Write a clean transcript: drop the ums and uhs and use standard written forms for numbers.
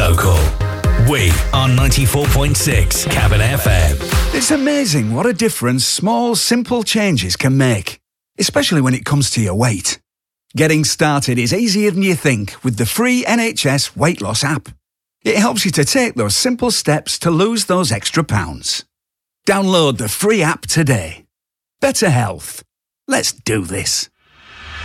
local. We are 94.6 Cabin FM. It's amazing what a difference small, simple changes can make, especially when it comes to your weight. Getting started is easier than you think with the free NHS Weight Loss app. It helps you to take those simple steps to lose those extra pounds. Download the free app today. Better health. Let's do this.